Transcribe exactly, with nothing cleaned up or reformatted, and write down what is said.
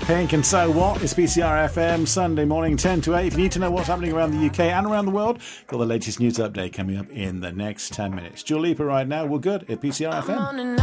Pink and So What? It's P C R F M, Sunday morning, ten to eight. If you need to know what's happening around the U K and around the world, got the latest news update coming up in the next ten minutes. Dua Lipa right now. We're good at P C R F M.